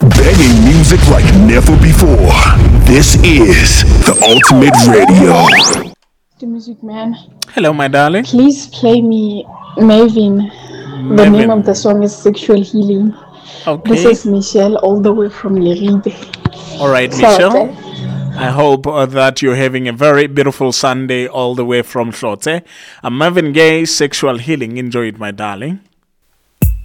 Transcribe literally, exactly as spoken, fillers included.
Banging music like never before. This is the Ultimate Radio. The music man. Hello, my darling. Please play me Maven. The name of the song is Sexual Healing. Okay. This is Michelle, all the way from Leribe. All right, Michelle. I hope uh, that you're having a very beautiful Sunday all the way from Shorte. I'm Marvin Gaye, Sexual Healing. Enjoy it, my darling.